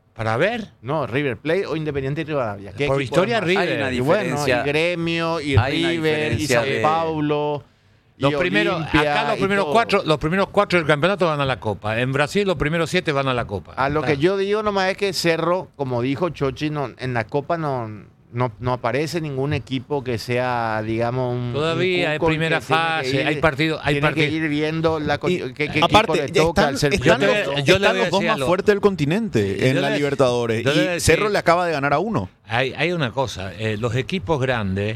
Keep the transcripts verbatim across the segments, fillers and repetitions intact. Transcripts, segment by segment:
¿Para ver? No, River Plate o Independiente Rivadavia. ¿Qué Por equipo historia, es más? River. Hay una Y bueno, diferencia. y Gremio, y Hay una River, y diferencia San de- Paulo. Los y primeros, Olimpia, acá los y primeros todo. cuatro, los primeros cuatro del campeonato van a la Copa. En Brasil los primeros siete van a la Copa. A lo Está. que yo digo nomás es que Cerro, como dijo Chochi, no, en la Copa no, no, no aparece ningún equipo que sea, digamos, un. Todavía un hay cuco primera que tiene que fase, ir- hay partido- hay tiene partido. que ir viendo la, co- Y, qué, qué equipo aparte, le ya toca están, al ser están Yo los, te- dos- yo le están voy a los dos decir más algo. fuertes del continente Yo en le la voy a- Libertadores. yo le voy a Y decir- Cerro le acaba de ganar a uno. Hay, hay una cosa, eh, los equipos grandes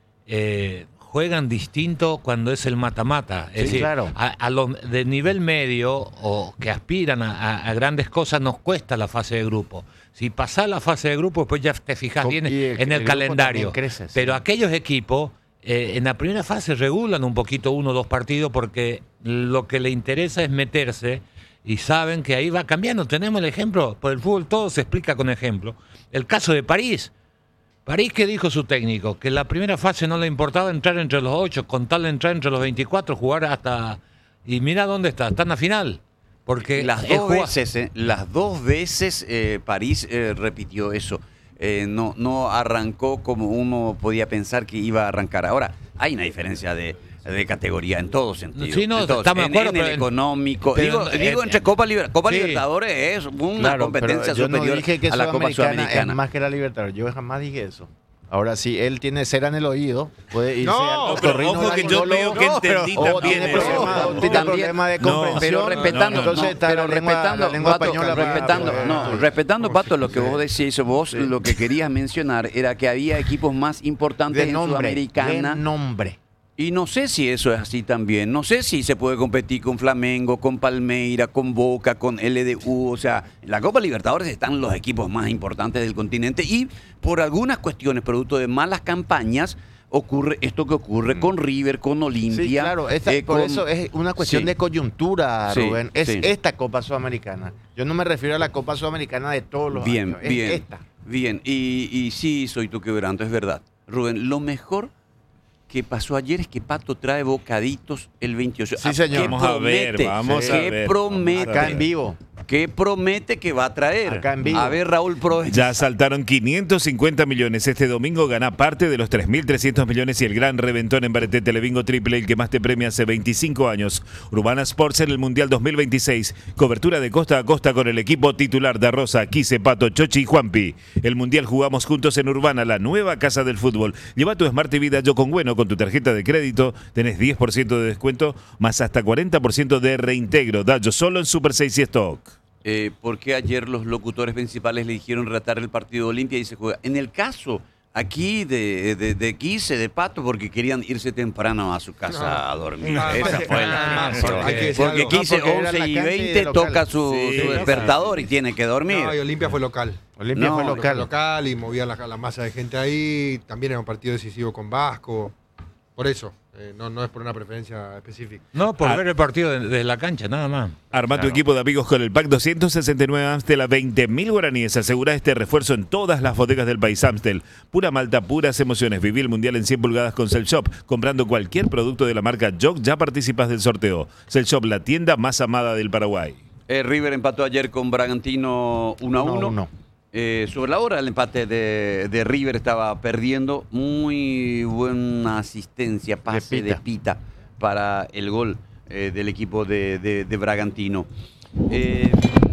eh, juegan distinto cuando es el mata-mata. Es Sí, decir, claro. a, a los de nivel medio o que aspiran a, a- a grandes cosas nos cuesta la fase de grupo. Si pasás la fase de grupo, después ya te fijas Com- bien y el- en el, el grupo calendario. también crece, sí. Pero aquellos equipos eh, en la primera fase regulan un poquito uno o dos partidos porque lo que le interesa es meterse y saben que ahí va cambiando. Tenemos el ejemplo, por el fútbol todo se explica con ejemplo. El caso de París. París, ¿qué dijo su técnico? Que la primera fase no le importaba entrar entre los ocho, con tal de entrar entre los veinticuatro, jugar hasta... Y mira dónde está, está en la final. Porque Las es dos jugar- veces, eh, las dos veces eh, París eh, repitió eso. Eh, no, no arrancó como uno podía pensar que iba a arrancar. Ahora, hay una diferencia de, de categoría en todo sentido. Sí, no, en todo. estamos de En- acuerdo, en el pero en- económico. pero digo, en- digo en- entre Copa, Liber- Copa sí. Libertadores es una Claro, competencia pero yo no superior dije que a la Copa Sudamericana Sudamericana. es más que la Libertadores. Yo jamás dije eso. Ahora, si él tiene cera en el oído, puede irse No, al pero otorrino ojo que yo laringólogo, veo que o entendí o también tiene eso. problema, o tiene También- problema de no, comprensión. Pero respetando, entonces no, está pero la lengua, respetando, la lengua Pato, española para- respetando, para- no, respetando, Pato, lo que vos decís, vos lo que querías mencionar era que había equipos más importantes de en nombre, Sudamericana. de nombre. Y no sé si eso es así también. No sé si se puede competir con Flamengo, con Palmeira, con Boca, con L D U. O sea, en la Copa Libertadores están los equipos más importantes del continente y por algunas cuestiones, producto de malas campañas, ocurre esto que ocurre con River, con Olimpia. Sí, claro, esta- eh, por con- eso es una cuestión Sí. de coyuntura, Sí, Rubén. Es sí. esta Copa Sudamericana. Yo no me refiero a la Copa Sudamericana de todos los Bien, años. Es bien, esta. bien. Y, y sí, soy tu quebranto, es verdad. Rubén, lo mejor que pasó ayer es que Pato trae bocaditos el veintiocho. Sí, Ah, señor. ¿qué Vamos a ver, promete? vamos a ¿Qué ver, promete? Acá en vivo. ¿Qué promete que va a traer? Acá en vivo. A ver, Raúl Provenza. Ya saltaron quinientos cincuenta millones. Este domingo gana parte de los tres mil trescientos millones y el gran reventón en Bareté Televingo Triple, el que más te premia hace veinticinco años. Urbana Sports en el Mundial dos mil veintiséis. Cobertura de costa a costa con el equipo titular de Rosa, Quise, Pato, Chochi y Juanpi. El Mundial jugamos juntos en Urbana, la nueva casa del fútbol. Lleva tu Smart T V Yo con Bueno con tu tarjeta de crédito. Tenés diez por ciento de descuento más hasta cuarenta por ciento de reintegro. Dayo solo en Super seis y Stock. Eh, ¿Por qué ayer los locutores principales le dijeron relatar el partido de Olimpia y se juega? En el caso aquí de, de, de Quise, de Pato, porque querían irse temprano a su casa a dormir. Ah, Esa porque- fue la ah, porque, hay que decir porque algo. Quise No, porque era once la y cancha y veinte de local. toca su, Sí, su no, despertador y tiene que dormir. No, y Olimpia fue local. Olimpia No, fue Local. local. local y movía la, la masa de gente ahí. También era un partido decisivo con Vasco. Por eso, eh, no, no es por una preferencia específica. No, por Ah. ver el partido desde de la cancha, nada más. Arma tu Claro. equipo de amigos con el pack doscientos sesenta y nueve Amstel a veinte mil guaraníes. Asegura este refuerzo en todas las bodegas del país. Amstel, pura malta, puras emociones. Viví el Mundial en cien pulgadas con Cell Shop. Comprando cualquier producto de la marca Jog, ya participas del sorteo. Cell Shop, la tienda más amada del Paraguay. Eh, River empató ayer con Bragantino uno a Uno a uno. uno. Eh, sobre la hora el empate de, de River estaba perdiendo. Muy buena asistencia, pase de Pita. Pita, para el gol eh, del equipo de, de- de Bragantino. Eh,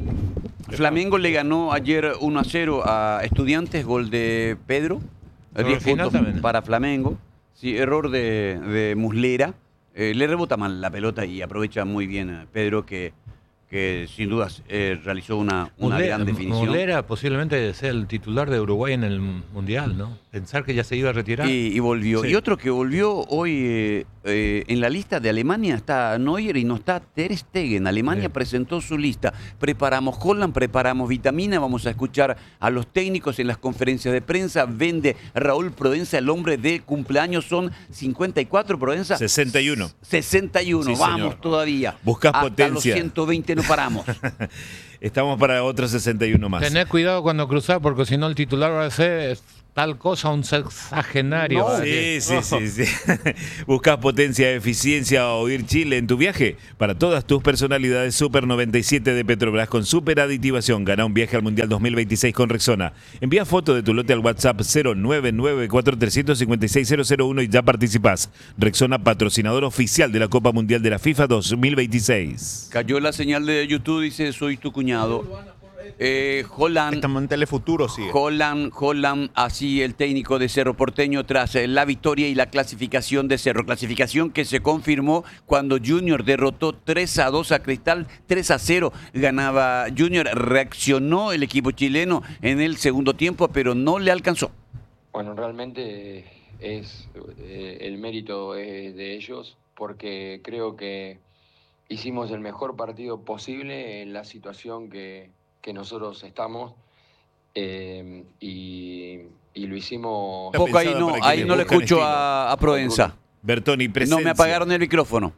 Flamengo le ganó ayer uno a cero a Estudiantes, gol de Pedro. Sobre diez el final puntos también. para Flamengo. Sí, error de, de Muslera. Eh, le rebota mal la pelota y aprovecha muy bien a Pedro que, que sin dudas eh, realizó una, una Muslera- gran definición. Muslera posiblemente sea el titular de Uruguay en el Mundial, ¿no? Pensar que ya se iba a retirar. Y, y volvió. Sí. Y otro que volvió hoy eh, eh, en la lista de Alemania está Neuer y no está Ter Stegen. Alemania Sí. presentó su lista. Preparamos Holland, preparamos vitamina. Vamos a escuchar a los técnicos en las conferencias de prensa. Vende Raúl Provenza, el hombre de cumpleaños. Son cincuenta y cuatro, Provenza. sesenta y uno. sesenta y uno. Sí, Vamos señor. todavía. Buscas Hasta potencia. los ciento veinte no paramos. Estamos para otros sesenta y uno más. Tenés cuidado cuando cruzás, porque si no el titular va a ser tal cosa, un sexagenario. va a Sí, decir. sí, sí, sí. ¿Buscas potencia, eficiencia o ir Chile en tu viaje? Para todas tus personalidades, Super noventa y siete de Petrobras con super aditivación. Gana un viaje al Mundial dos mil veintiséis con Rexona. Envía foto de tu lote al WhatsApp cero nueve nueve cuatro tres cinco seis cero cero uno y ya participás. Rexona, patrocinador oficial de la Copa Mundial de la FIFA dos mil veintiséis. Cayó la señal de YouTube, dice, soy tu cuñado. Eh, Holland, Estamos en Telefuturo, sí. Holland, Holland, así el técnico de Cerro Porteño tras eh, la victoria y la clasificación de Cerro. Clasificación que se confirmó cuando Junior derrotó tres a dos a Cristal, tres a cero ganaba Junior. Reaccionó el equipo chileno en el segundo tiempo, pero no le alcanzó. Bueno, realmente es eh, el mérito es de ellos, porque creo que hicimos el mejor partido posible en la situación que, que nosotros estamos, eh, y, y lo hicimos. Está Poco ahí pensada no, para ahí quienes no le buscan escucho estilo. a, a Proenza. Bertoni, presencia. No me apagaron el micrófono.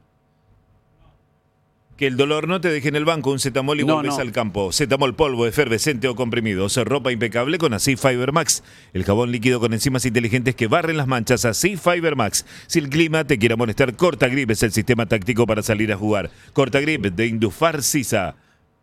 Que el dolor no te deje en el banco, un Zetamol y No, vuelves no. al campo. Zetamol polvo, efervescente o comprimido. Ropa impecable con Así Fiber Max. El jabón líquido con enzimas inteligentes que barren las manchas. Así Fiber Max. Si el clima te quiera molestar, Cortagrip es el sistema táctico para salir a jugar. Cortagrip de Indufar Sisa.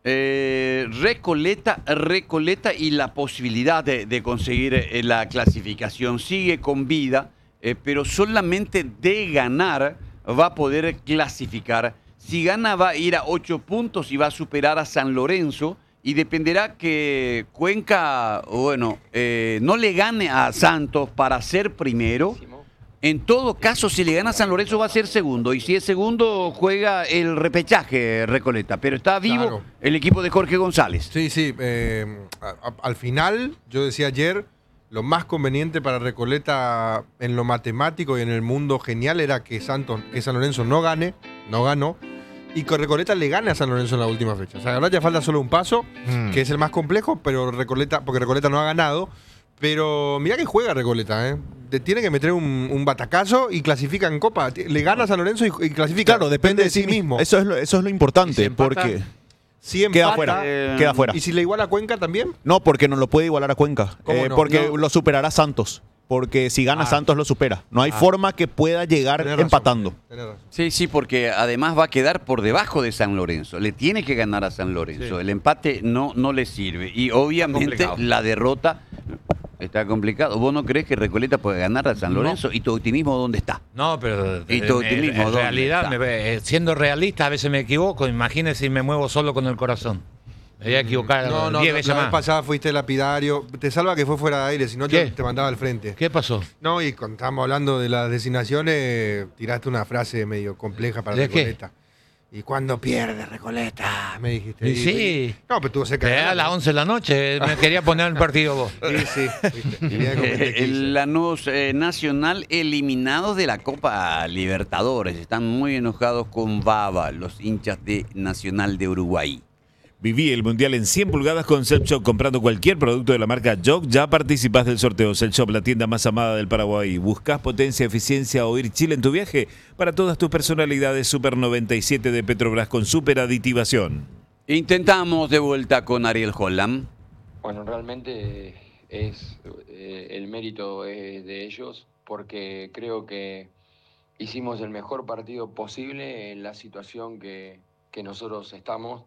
Eh, Recoleta, Recoleta y la posibilidad de, de conseguir eh, la clasificación sigue con vida, eh, pero solamente de ganar va a poder clasificar. Si gana va a ir a ocho puntos y va a superar a San Lorenzo, y dependerá que Cuenca, bueno, eh, no le gane a Santos para ser primero. En todo caso, si le gana a San Lorenzo va a ser segundo, y si es segundo juega el repechaje Recoleta, pero está vivo Claro. el equipo de Jorge González. Sí, sí. eh, a- a- al final, yo decía ayer, lo más conveniente para Recoleta en lo matemático y en el mundo genial era que Santos, que San Lorenzo no gane, no ganó, y que Recoleta le gane a San Lorenzo en la última fecha. O sea, ahora ya falta solo un paso, Mm. que es el más complejo, pero Recoleta, porque Recoleta no ha ganado. Pero mirá que juega Recoleta, ¿eh? Te tiene que meter un, un batacazo y clasifica en Copa. Le gana a San Lorenzo y, y clasifica. Claro, depende de sí mismo. Eso es lo, eso es lo ¿Y si importante, empata? porque Si empata, queda fuera. eh, Queda fuera. ¿Y si le iguala a Cuenca también? No, porque no lo puede igualar a Cuenca. ¿Cómo Eh, no? porque No. lo superará Santos. Porque si gana Ah. Santos lo supera. No hay Ah. forma que pueda llegar Tenés razón, empatando. tenés razón. Sí, sí, porque además va a quedar por debajo de San Lorenzo. Le tiene que ganar a San Lorenzo. Sí. El empate no, no le sirve. Y obviamente complicado. la derrota está complicado. ¿Vos no crees que Recoleta puede ganar a San Lorenzo? ¿Y tu optimismo dónde está? No, pero Y en- tu en- optimismo, en ¿dónde realidad, está? me- eh, siendo realista, a veces me equivoco. Imagínese si me muevo solo con el corazón. Me voy a equivocar No, no, diez no, veces la vez más. pasada fuiste lapidario. Te salva que fue fuera de aire, si no ¿Qué? te, te mandaba al frente. ¿Qué pasó? No, y cuando estábamos hablando de las designaciones, tiraste una frase medio compleja para ¿De qué? Recoleta. Y cuando pierde Recoleta, me dijiste. Y sí. No, pero estuvo cerca de Eh, a ganar. las once de la noche me quería poner el partido vos. Sí, sí. viste, tenía que cometer Eh, quince. el Lanús eh, Nacional eliminados de la Copa Libertadores. Están muy enojados con Baba, los hinchas de Nacional de Uruguay. Viví el Mundial en cien pulgadas con Celshop. Comprando cualquier producto de la marca Jog, ya participás del sorteo. Celshop, la tienda más amada del Paraguay. ¿Buscás potencia, eficiencia o ir Chile en tu viaje? Para todas tus personalidades, Super noventa y siete de Petrobras con super aditivación. Intentamos de vuelta con Ariel Holland. Bueno, realmente es eh, el mérito es de ellos, porque creo que hicimos el mejor partido posible en la situación que, que nosotros estamos,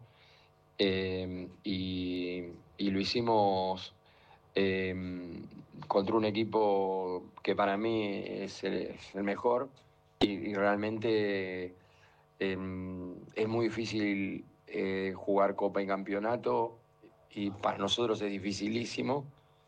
eh, y, y lo hicimos eh, contra un equipo que para mí es el, es el mejor, y, y realmente eh, es muy difícil eh, jugar Copa y Campeonato, y para nosotros es dificilísimo,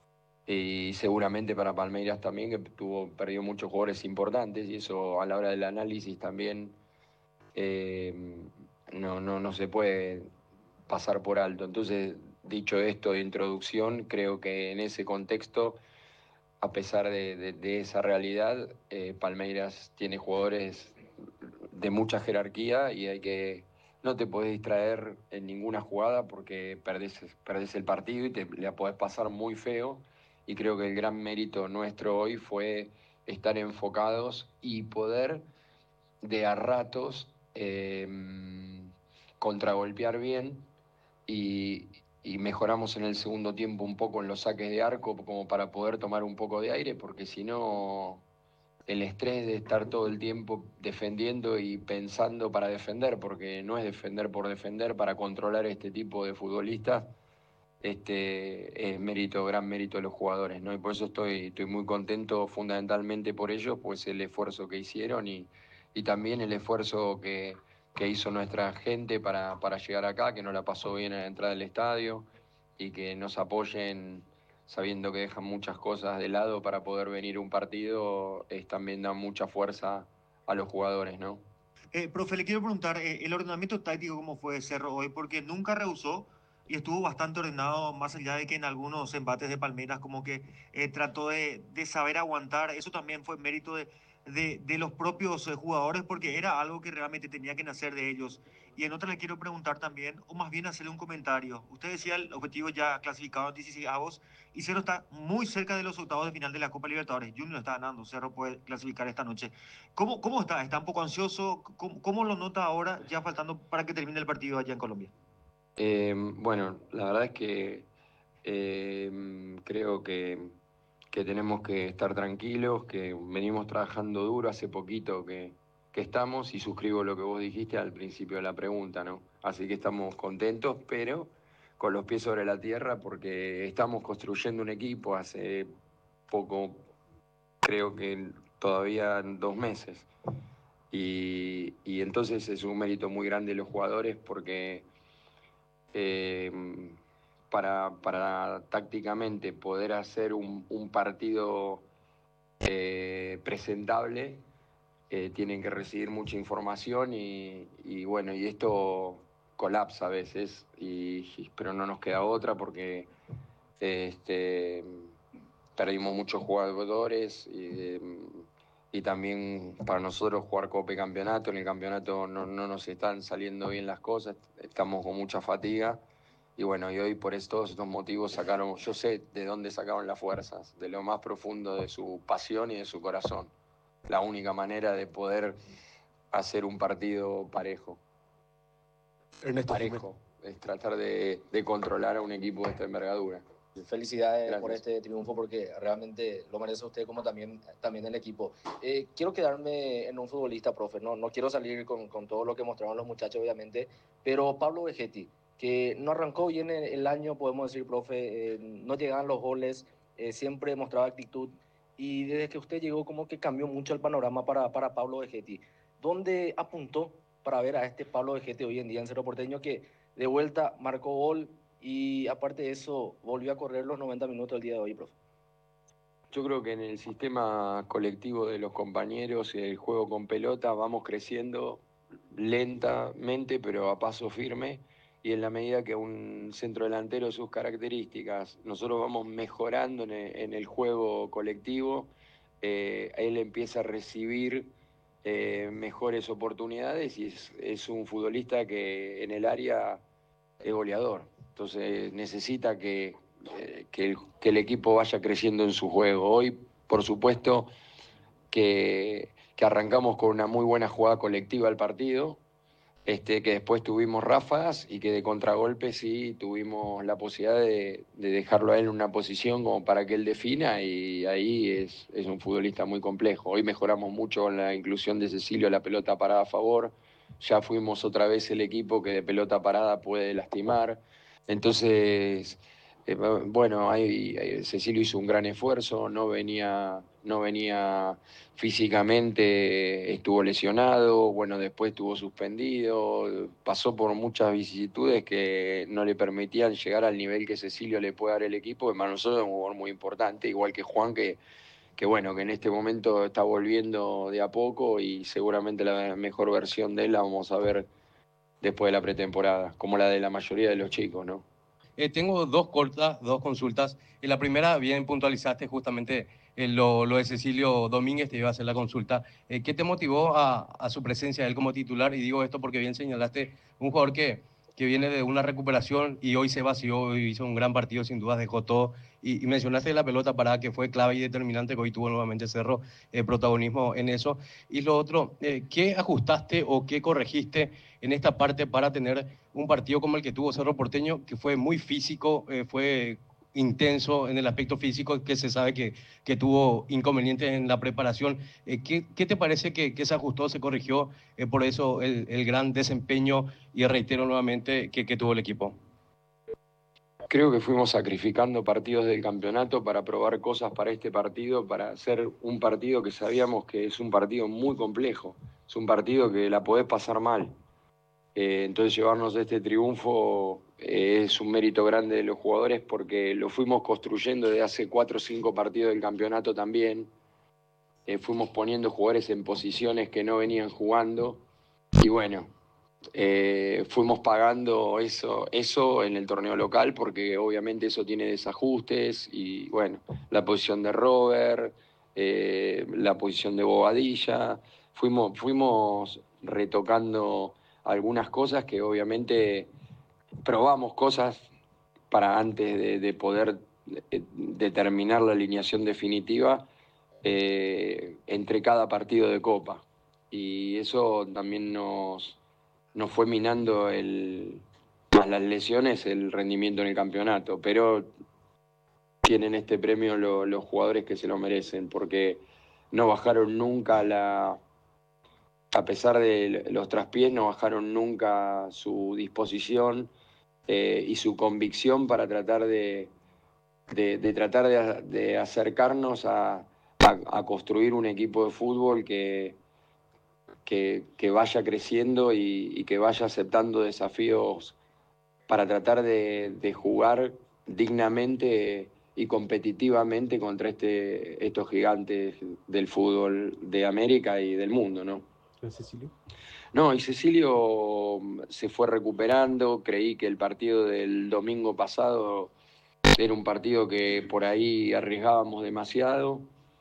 y seguramente para Palmeiras también, que tuvo, perdió muchos jugadores importantes, y eso a la hora del análisis también eh, no, no, no se puede pasar por alto. Entonces, dicho esto de introducción, creo que en ese contexto, a pesar de, de, de esa realidad, eh, Palmeiras tiene jugadores de mucha jerarquía, y hay que no te podés distraer en ninguna jugada, porque perdés, perdés el partido y te la podés pasar muy feo. Y creo que el gran mérito nuestro hoy fue estar enfocados y poder de a ratos eh, contragolpear bien, y, y mejoramos en el segundo tiempo un poco en los saques de arco como para poder tomar un poco de aire, porque si no el estrés de estar todo el tiempo defendiendo y pensando para defender, porque no es defender por defender, para controlar este tipo de futbolistas, este, es mérito, gran mérito de los jugadores, ¿no? Y por eso estoy, estoy muy contento fundamentalmente por ellos, pues el esfuerzo que hicieron y, y también el esfuerzo que, que hizo nuestra gente para, para llegar acá, que nos la pasó bien a la entrada del estadio y que nos apoyen sabiendo que dejan muchas cosas de lado para poder venir a un partido, es, también da mucha fuerza a los jugadores, ¿no? Eh, profe, le quiero preguntar, eh, el ordenamiento táctico, ¿cómo fue de Cerro hoy? Porque nunca rehusó y estuvo bastante ordenado, más allá de que en algunos embates de Palmeiras como que eh, trató de, de saber aguantar. Eso también fue mérito de, de, de los propios eh, jugadores, porque era algo que realmente tenía que nacer de ellos. Y en otra le quiero preguntar también, o más bien hacerle un comentario. Usted decía el objetivo ya clasificado en dieciséis avos y Cerro está muy cerca de los octavos de final de la Copa Libertadores. Junior está ganando, Cerro puede clasificar esta noche. ¿Cómo, cómo está? ¿Está un poco ansioso? ¿Cómo, cómo lo nota ahora, ya faltando para que termine el partido allá en Colombia? Eh, bueno, la verdad es que eh, creo que, que tenemos que estar tranquilos, que venimos trabajando duro hace poquito que, que estamos, y suscribo lo que vos dijiste al principio de la pregunta, ¿no? Así que estamos contentos, pero con los pies sobre la tierra, porque estamos construyendo un equipo hace poco, creo que todavía dos meses. Y, y entonces es un mérito muy grande de los jugadores porque eh, para, para tácticamente poder hacer un, un partido eh, presentable, eh, tienen que recibir mucha información y, y bueno, y esto colapsa a veces, y, y- pero no nos queda otra porque este, perdimos muchos jugadores y, eh, y también para nosotros jugar Copa y Campeonato, en el campeonato no, no nos están saliendo bien las cosas, estamos con mucha fatiga. Y bueno, y hoy por es- todos estos motivos sacaron, yo sé de dónde sacaron las fuerzas, de lo más profundo de su pasión y de su corazón. La única manera de poder hacer un partido parejo. Ernesto, Parejo, es tratar de, de controlar a un equipo de esta envergadura. felicidades Gracias. por este triunfo porque realmente lo merece usted como también, también el equipo. Eh, quiero quedarme en un futbolista, profe, no, no quiero salir con, con todo lo que mostraron los muchachos, obviamente, pero Pablo Vegetti, que no arrancó bien el, el año, podemos decir, profe, eh, no llegaban los goles, eh, siempre mostraba actitud, y desde que usted llegó como que cambió mucho el panorama para, para Pablo Vegetti. ¿Dónde apuntó para ver a este Pablo Vegetti hoy en día en Cerro Porteño que de vuelta marcó gol? Y aparte de eso, volvió a correr los noventa minutos el día de hoy, profe? Yo creo que en el sistema colectivo de los compañeros y el juego con pelota vamos creciendo lentamente, pero a paso firme, y en la medida que un centro delantero, sus características, nosotros vamos mejorando en el, en el juego colectivo, eh, él empieza a recibir eh, mejores oportunidades y es, es un futbolista que en el área es goleador. Entonces necesita que, eh, que, el, que el equipo vaya creciendo en su juego. Hoy, por supuesto, que, que arrancamos con una muy buena jugada colectiva al partido, este, que después tuvimos ráfagas y que de contragolpe sí tuvimos la posibilidad de, de dejarlo a él en una posición como para que él defina, y ahí es, es un futbolista muy complejo. Hoy mejoramos mucho con la inclusión de Cecilio, la pelota parada a favor, ya fuimos otra vez el equipo que de pelota parada puede lastimar, entonces... Eh, bueno, ahí, ahí Cecilio hizo un gran esfuerzo, no venía, no venía físicamente, estuvo lesionado, bueno, después estuvo suspendido, pasó por muchas vicisitudes que no le permitían llegar al nivel que Cecilio le puede dar el equipo, que para nosotros es un jugador muy importante, igual que Juan, que, que bueno, que en este momento está volviendo de a poco y seguramente la mejor versión de él la vamos a ver después de la pretemporada, como la de la mayoría de los chicos, ¿no? Eh, tengo dos cortas, dos consultas. En la primera, bien puntualizaste justamente eh, lo, lo de Cecilio Domínguez, te iba a hacer la consulta. Eh, ¿qué te motivó a, a su presencia él como titular? Y digo esto porque bien señalaste, un jugador que que viene de una recuperación y hoy se vació, hoy hizo un gran partido, sin dudas dejó todo. Y, y mencionaste la pelota parada, que fue clave y determinante, que hoy tuvo nuevamente Cerro eh, protagonismo en eso. Y lo otro, eh, ¿qué ajustaste o qué corregiste en esta parte para tener un partido como el que tuvo Cerro Porteño, que fue muy físico, eh, fue intenso en el aspecto físico, que se sabe que, que tuvo inconvenientes en la preparación? Eh, ¿qué, ¿Qué te parece que, que se ajustó, se corrigió? Eh, por eso el, el gran desempeño, y reitero nuevamente, que, que tuvo el equipo. Creo que fuimos sacrificando partidos del campeonato para probar cosas para este partido, para hacer un partido que sabíamos que es un partido muy complejo, es un partido que la podés pasar mal. Eh, entonces llevarnos este triunfo eh, es un mérito grande de los jugadores, porque lo fuimos construyendo desde hace cuatro o cinco partidos del campeonato también. Eh, fuimos poniendo jugadores en posiciones que no venían jugando y bueno, eh, fuimos pagando eso, eso en el torneo local, porque obviamente eso tiene desajustes y bueno, la posición de Robert, eh, la posición de Bobadilla, fuimos, fuimos retocando algunas cosas que obviamente probamos cosas para antes de, de poder eh, determinar la alineación definitiva eh, entre cada partido de Copa. Y eso también nos, nos fue minando el, más las lesiones, el rendimiento en el campeonato. Pero tienen este premio lo, los jugadores que se lo merecen, porque no bajaron nunca la... A pesar de los traspiés, no bajaron nunca su disposición eh, y su convicción para tratar de, de, de tratar de, de acercarnos a, a, a construir un equipo de fútbol que, que, que vaya creciendo y, y que vaya aceptando desafíos para tratar de, de jugar dignamente y competitivamente contra este, estos gigantes del fútbol de América y del mundo, ¿no? Cecilio? No, y Cecilio se fue recuperando. Creí que el partido del domingo pasado era un partido que por ahí arriesgábamos demasiado.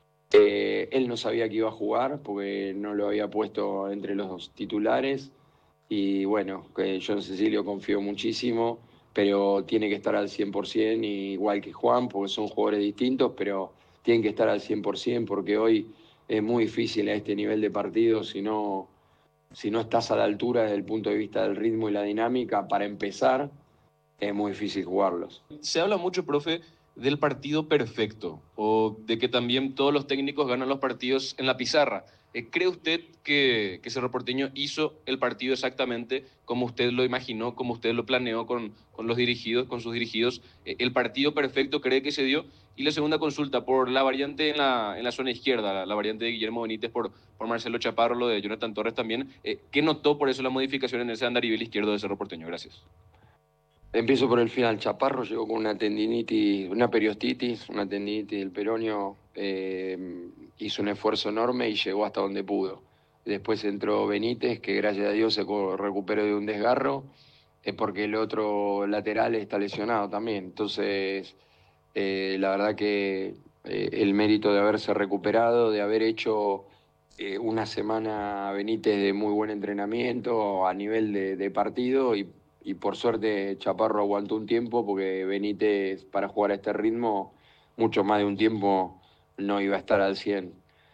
Eh, él no sabía que iba a jugar porque no lo había puesto entre los titulares. Y bueno, que yo en Cecilio confío muchísimo, pero tiene que estar al cien por ciento, igual que Juan, porque son jugadores distintos, pero tienen que estar al cien por ciento, porque hoy es muy difícil a este nivel de partido, si no, si no estás a la altura desde el punto de vista del ritmo y la dinámica, para empezar, es muy difícil jugarlos. Se habla mucho, profe, del partido perfecto, o de que también todos los técnicos ganan los partidos en la pizarra. Eh, ¿Cree usted que, que Cerro Porteño hizo el partido exactamente como usted lo imaginó, como usted lo planeó con, con los dirigidos, con sus dirigidos? Eh, ¿El partido perfecto cree que se dio? Y la segunda consulta, por la variante en la, en la zona izquierda, la, la variante de Guillermo Benítez por, por Marcelo Chaparro, lo de Jonathan Torres también. Eh, ¿Qué notó por eso la modificación en ese andarivel izquierdo de Cerro Porteño? Gracias. Empiezo por el final. Chaparro llegó con una tendinitis, una periostitis, una tendinitis del peroneo, eh, hizo un esfuerzo enorme y llegó hasta donde pudo. Después entró Benítez, que gracias a Dios se recuperó de un desgarro, eh, porque el otro lateral está lesionado también. Entonces, eh, la verdad que eh, el mérito de haberse recuperado, de haber hecho eh, una semana Benítez de muy buen entrenamiento a nivel de, de partido, y Y por suerte Chaparro aguantó un tiempo, porque Benítez, para jugar a este ritmo, mucho más de un tiempo no iba a estar al cien.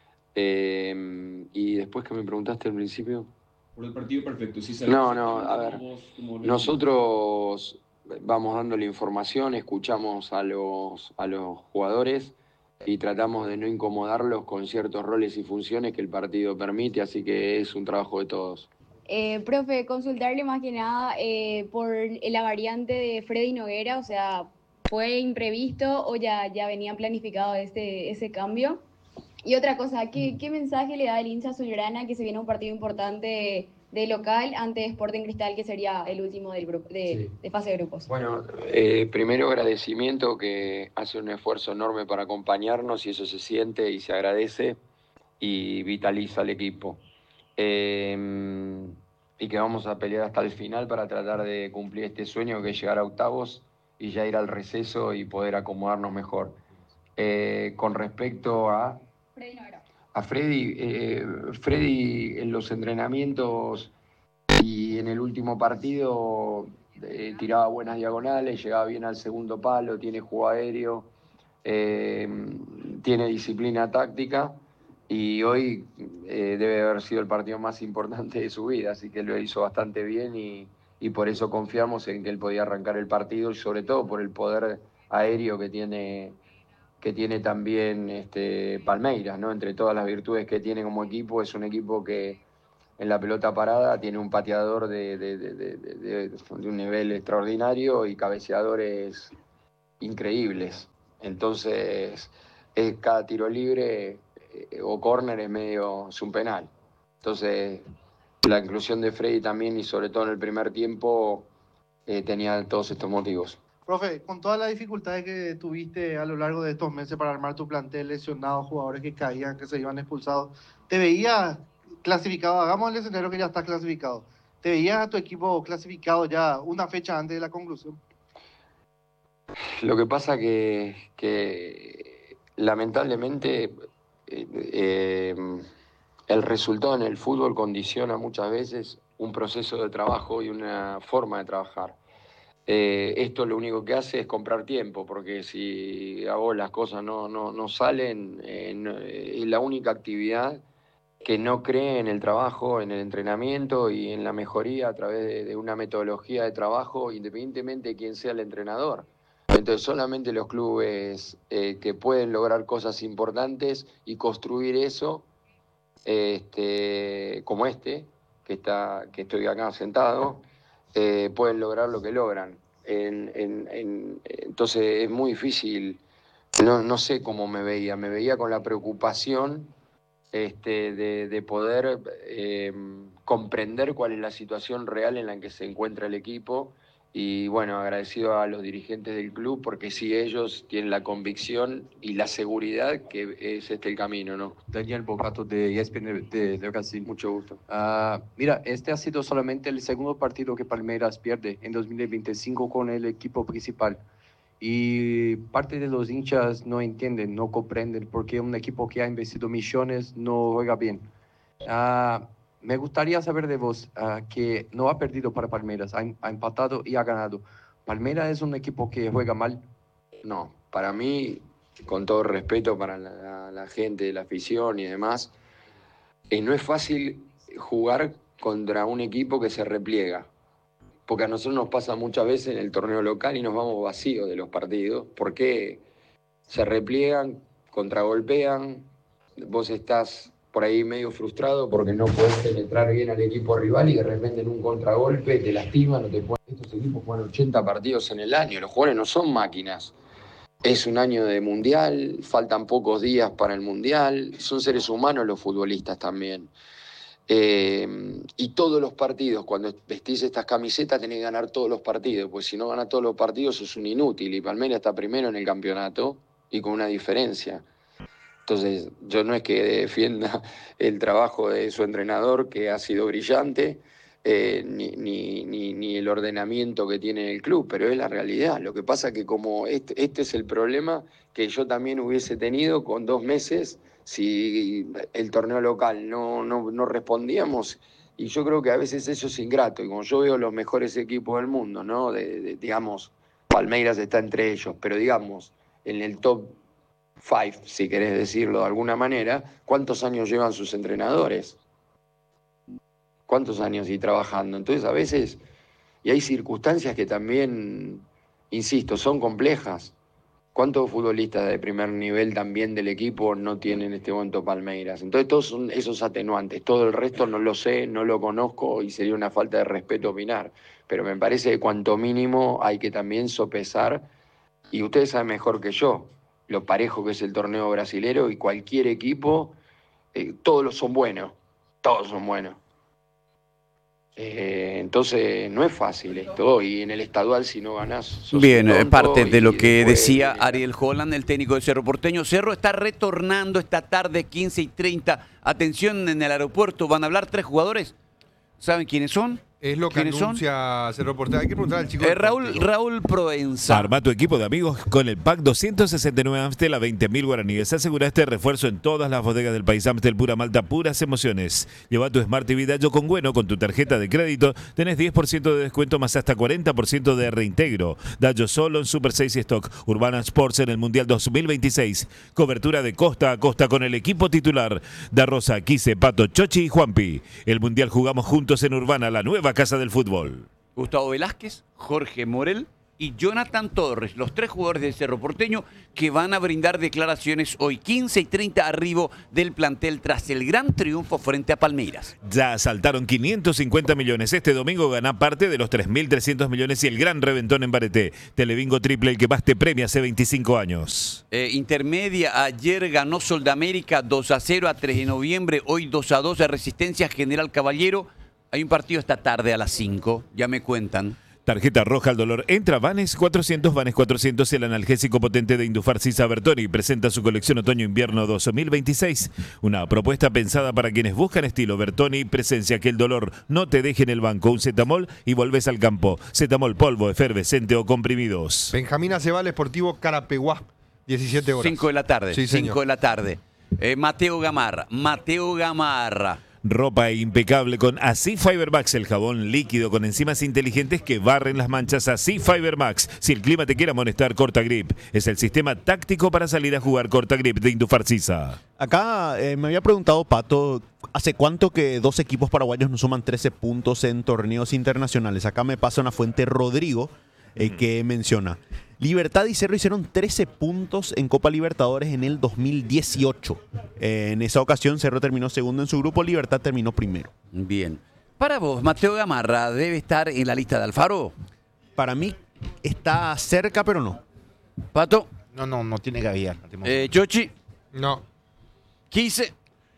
Eh, y después que me preguntaste al principio... Por el partido perfecto. Sí, no, no, a ver, nosotros vamos dando la información, escuchamos a los, a los jugadores y tratamos de no incomodarlos con ciertos roles y funciones que el partido permite, así que es un trabajo de todos. Eh, profe, consultarle más que nada eh, por la variante de Freddy Noguera, o sea, ¿fue imprevisto o ya, ya venían planificado ese, ese cambio? Y otra cosa, ¿qué, ¿qué mensaje le da el hincha azulgrana que se viene un partido importante de local ante Sporting Cristal, que sería el último del grupo, de, sí. de fase de grupos? Bueno, eh, primero agradecimiento, que hace un esfuerzo enorme para acompañarnos y eso se siente y se agradece y vitaliza al equipo. Eh, y que vamos a pelear hasta el final para tratar de cumplir este sueño, que es llegar a octavos y ya ir al receso y poder acomodarnos mejor. Eh, con respecto a Freddy Noguera. A Freddy, eh, Freddy en los entrenamientos y en el último partido eh, tiraba buenas diagonales, llegaba bien al segundo palo, tiene juego aéreo, eh, tiene disciplina táctica y hoy eh, debe haber sido el partido más importante de su vida, así que lo hizo bastante bien y, y por eso confiamos en que él podía arrancar el partido y sobre todo por el poder aéreo que tiene, que tiene también este, Palmeiras, ¿no? Entre todas las virtudes que tiene como equipo, es un equipo que en la pelota parada tiene un pateador de, de, de, de, de, de un nivel extraordinario y cabeceadores increíbles. Entonces, es, cada tiro libre eh, o córner es medio, es un penal. Entonces, la inclusión de Freddy también y sobre todo en el primer tiempo eh, tenía todos estos motivos. Profe, con todas las dificultades que tuviste a lo largo de estos meses para armar tu plantel, lesionados, jugadores que caían, que se iban expulsados, ¿te veías clasificado? Hagamos el escenario que ya estás clasificado. ¿Te veías a tu equipo clasificado ya una fecha antes de la conclusión? Lo que pasa que, que lamentablemente eh, eh, el resultado en el fútbol condiciona muchas veces un proceso de trabajo y una forma de trabajar. Eh, esto lo único que hace es comprar tiempo, porque si a vos las cosas no, no, no salen, eh, no, es la única actividad que no cree en el trabajo, en el entrenamiento y en la mejoría a través de, de una metodología de trabajo, independientemente de quién sea el entrenador. Entonces solamente los clubes eh, que pueden lograr cosas importantes y construir eso, este, como este, que, está, que estoy acá sentado, eh, pueden lograr lo que logran. En, en, en, entonces es muy difícil, no, no sé cómo me veía, me veía con la preocupación este, de, de poder eh, comprender cuál es la situación real en la que se encuentra el equipo. Y bueno, agradecido a los dirigentes del club porque sí, ellos tienen la convicción y la seguridad que es este el camino, ¿no? Daniel Bocato de E S P N de, de Brasil. Mucho gusto. Uh, mira, este ha sido solamente el segundo partido que Palmeiras pierde en dos mil veinticinco con el equipo principal. Y parte de los hinchas no entienden, no comprenden por qué un equipo que ha investido millones no juega bien. Uh, Me gustaría saber de vos uh, que no ha perdido para Palmeiras, ha, ha empatado y ha ganado. ¿Palmeiras es un equipo que juega mal? No, para mí, con todo respeto para la, la, la gente, la afición y demás, eh, no es fácil jugar contra un equipo que se repliega. Porque a nosotros nos pasa muchas veces en el torneo local y nos vamos vacíos de los partidos, porque se repliegan, contragolpean, vos estás por ahí medio frustrado porque no podés penetrar bien al equipo rival y de repente en un contragolpe te lastiman o te ponen. Estos equipos juegan ochenta partidos en el año, los jugadores no son máquinas. Es un año de mundial, faltan pocos días para el mundial, son seres humanos los futbolistas también. Eh, y todos los partidos, cuando vestís estas camisetas tenés que ganar todos los partidos, pues si no ganas todos los partidos sos un inútil y Palmeiras está primero en el campeonato y con una diferencia. Entonces, yo no es que defienda el trabajo de su entrenador, que ha sido brillante, eh, ni, ni, ni, ni el ordenamiento que tiene el club, pero es la realidad. Lo que pasa es que como este, este es el problema que yo también hubiese tenido con dos meses si el torneo local no, no, no respondíamos, y yo creo que a veces eso es ingrato, y como yo veo los mejores equipos del mundo, ¿no? De, de, digamos, Palmeiras está entre ellos, pero digamos, en el top five, si querés decirlo de alguna manera, ¿cuántos años llevan sus entrenadores? ¿Cuántos años y trabajando? Entonces a veces, y hay circunstancias que también, insisto, son complejas. ¿Cuántos futbolistas de primer nivel también del equipo no tienen en este momento Palmeiras? Entonces todos son esos atenuantes, todo el resto no lo sé, no lo conozco y sería una falta de respeto opinar, pero me parece que cuanto mínimo hay que también sopesar, y ustedes saben mejor que yo, lo parejo que es el torneo brasilero y cualquier equipo, eh, todos son buenos, todos son buenos. Eh, entonces no es fácil esto, y en el estadual si no ganás sos bien, un tonto, parte de lo que después, decía Ariel Holland, el técnico de Cerro Porteño. Cerro está retornando esta tarde quince y treinta. Atención, en el aeropuerto van a hablar tres jugadores. ¿Saben quiénes son? Es lo que ¿Quiénes son? anuncia Cerro Porteño. Hay que preguntar al chico. Eh, del Raúl, Portero. Raúl Proenza. Arma tu equipo de amigos con el pack doscientos sesenta y nueve Amstel a veinte mil guaraníes. Asegura este refuerzo en todas las bodegas del país. Amstel Pura Malta, puras emociones. Lleva tu Smart T V Dallo con Bueno con tu tarjeta de crédito. Tenés diez por ciento de descuento más hasta cuarenta por ciento de reintegro. Dallo solo en Super seis y Stock. Urbana Sports en el Mundial dos mil veintiséis. Cobertura de costa a costa con el equipo titular. Da Rosa, Quise, Pato, Chochi y Juanpi. El Mundial jugamos juntos en Urbana, la nueva casa del fútbol. Gustavo Velázquez, Jorge Morel y Jonathan Torres, los tres jugadores del Cerro Porteño que van a brindar declaraciones hoy quince y treinta arribo del plantel tras el gran triunfo frente a Palmeiras. Ya saltaron quinientos cincuenta millones. Este domingo gana parte de los tres mil trescientos millones y el gran reventón en Bareté. Telebingo triple, el que más te premia hace veinticinco años. Eh, intermedia, ayer ganó Soldamérica dos a cero a tres de noviembre, hoy dos a dos a Resistencia General Caballero. Hay un partido esta tarde a las cinco, ya me cuentan. Tarjeta roja al dolor. Entra Vanes cuatrocientos, Vanes cuatrocientos, el analgésico potente de Indufarcisa Bertoni. Presenta su colección Otoño-Invierno dos mil veintiséis. Una propuesta pensada para quienes buscan estilo. Bertoni presencia que el dolor no te deje en el banco. Un cetamol y volvés al campo. Cetamol polvo, efervescente o comprimidos. Benjamín Acebal, Sportivo Carapeguá, diecisiete horas. cinco de la tarde. Sí, cinco señor. de la tarde. Eh, Mateo Gamarra. Mateo Gamarra. Ropa impecable con Así Fiber Max, el jabón líquido con enzimas inteligentes que barren las manchas. Así Fiber Max. Si el clima te quiere amonestar, Corta Grip. Es el sistema táctico para salir a jugar. Corta Grip de Indufarcisa. Acá eh, me había preguntado, Pato, ¿hace cuánto que dos equipos paraguayos no suman trece puntos en torneos internacionales? Acá me pasa una fuente, Rodrigo, eh, mm. que menciona: Libertad y Cerro hicieron trece puntos en Copa Libertadores en el dos mil dieciocho. Eh, en esa ocasión Cerro terminó segundo en su grupo, Libertad terminó primero. Bien. Para vos, Mateo Gamarra, ¿debe estar en la lista de Alfaro? Para mí está cerca, pero no. Pato. No, no, no tiene cabida. Eh, Chochi. No. Quise.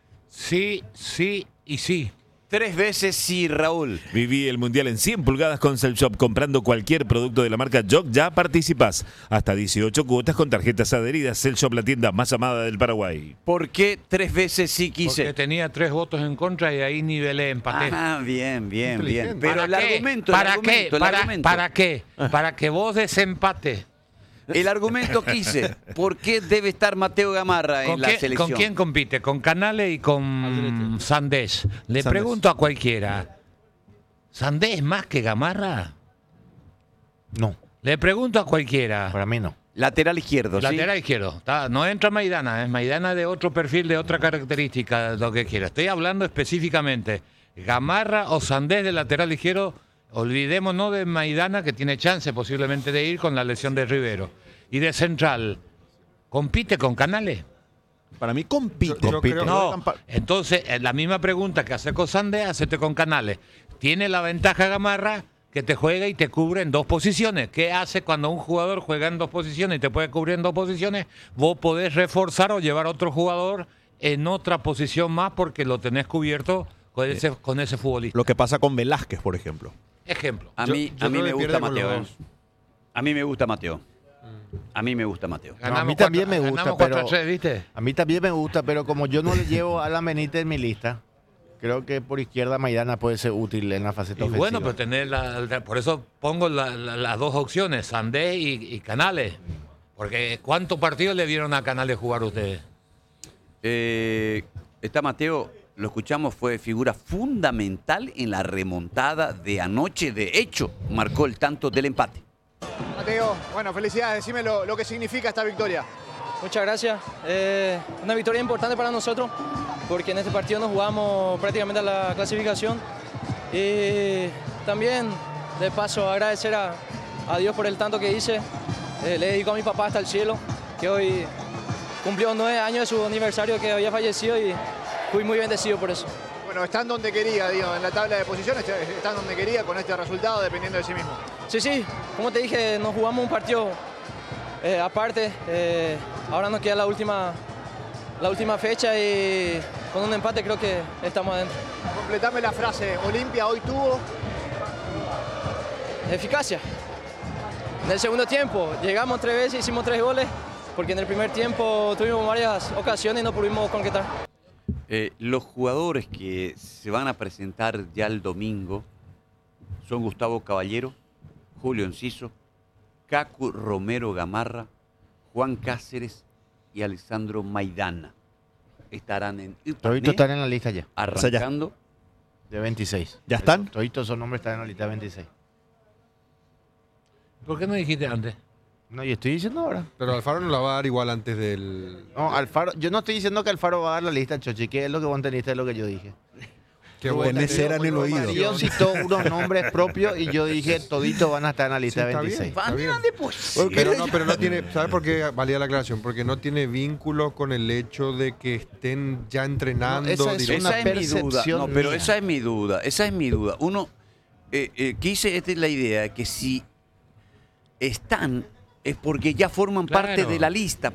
Sí, sí y sí. Tres veces sí, Raúl. Viví el Mundial en cien pulgadas con Cell Shop. Comprando cualquier producto de la marca Jog, ya participás. Hasta dieciocho cuotas con tarjetas adheridas. Cell Shop, la tienda más amada del Paraguay. ¿Por qué tres veces sí quise? Porque tenía tres votos en contra y ahí nivelé, empaté. Ah, bien, bien, bien. Pero ¿Para el qué? argumento, ¿Para el argumento, qué? el ¿Para, argumento. ¿Para qué? Para que vos desempate. El argumento quise. ¿Por qué debe estar Mateo Gamarra en ¿Con la quién, selección? ¿Con quién compite? ¿Con Canales y con Sandés? Le Sandés. pregunto a cualquiera. ¿Sandés más que Gamarra? No. Le pregunto a cualquiera. Para mí no. Lateral izquierdo, ¿sí? Lateral izquierdo. Está, no entra Maidana, es Maidana de otro perfil, de otra característica, lo que quiera. Estoy hablando específicamente. Gamarra o Sandés de lateral izquierdo. Olvidémonos de Maidana, que tiene chance posiblemente de ir con la lesión de Rivero. Y de central, ¿compite con Canales? Para mí compite. Yo- yo compite. creo- No, entonces eh, la misma pregunta que hace con Sandés, hacete con Canales. Tiene la ventaja Gamarra que te juega y te cubre en dos posiciones. ¿Qué hace cuando un jugador juega en dos posiciones y te puede cubrir en dos posiciones? Vos podés reforzar o llevar a otro jugador en otra posición más porque lo tenés cubierto con ese, con ese futbolista. Lo que pasa con Velázquez, por ejemplo. Ejemplo. A Yo- mí, yo a mí creo me que gusta pierde con Mateo. los ¿eh? dos. A mí me gusta Mateo. A mí me gusta Mateo. No, a mí también me gusta, ganamos cuatro pero a tres, ¿viste? a mí también me gusta, pero como yo no le llevo a Alan Benítez en mi lista, creo que por izquierda Maidana puede ser útil en la faceta Y ofensiva. bueno, pero tener la, por eso pongo la- la- las dos opciones, Sandés y, y Canales. Porque ¿cuántos partidos le vieron a Canales jugar ustedes? Eh, está Mateo, lo escuchamos, fue figura fundamental en la remontada de anoche. De hecho, marcó el tanto del empate. Mateo, bueno, felicidades. Decime lo, lo que significa esta victoria. Muchas gracias. Eh, una victoria importante para nosotros porque en este partido nos jugamos prácticamente a la clasificación. Y también, de paso, agradecer a, a Dios por el tanto que hice. Eh, le dedico a mi papá hasta el cielo, que hoy cumplió nueve años de su aniversario que había fallecido y fui muy bendecido por eso. Bueno, están donde quería, digo, en la tabla de posiciones, están donde quería con este resultado, dependiendo de sí mismo. Sí, sí, como te dije, nos jugamos un partido eh, aparte. Eh, ahora nos queda la última, la última fecha y con un empate creo que estamos adentro. Completame la frase, Olimpia hoy tuvo... Eficacia. En el segundo tiempo llegamos tres veces, hicimos tres goles, porque en el primer tiempo tuvimos varias ocasiones y no pudimos concretar. Eh, los jugadores que se van a presentar ya el domingo son Gustavo Caballero, Julio Enciso, Cacu Romero Gamarra, Juan Cáceres y Alessandro Maidana. Estarán en Toditos están en la lista ya. arrancando. De veintiséis. ¿Ya están? Toditos esos nombres están en la lista de veintiséis. ¿Por qué no dijiste antes? No, yo estoy diciendo ahora. Pero Alfaro no la va a dar igual antes del... No, Alfaro, yo no estoy diciendo que Alfaro va a dar la lista, Chochi, que es lo que vos entendiste de lo que yo dije. Qué bueno. Tenés cera en el oído. Yo citó unos nombres propios y yo dije, toditos van a estar en la lista Sí, de está veintiséis. bien, está bien. pues. Pero no, pero no tiene, ¿sabes por qué valía la aclaración? Porque no tiene vínculo con el hecho de que estén ya entrenando. No, esa es directo. una Esa es mi duda. percepción No, pero mía. esa es mi duda. Esa es mi duda. Uno, eh, eh, quise, esta es la idea, que si están es porque ya forman Claro. parte de la lista.